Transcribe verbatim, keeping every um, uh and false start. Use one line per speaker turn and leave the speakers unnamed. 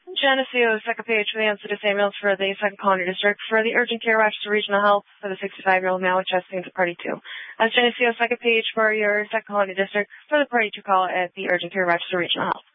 Geneseo, second page for the answer to Samuels for the second colony district. For the urgent care, Rochester Regional Health for the sixty-five-year-old male with chest pains at party two. As Geneseo, second page for your second colony district for the party two call at the urgent care, Rochester Regional Health.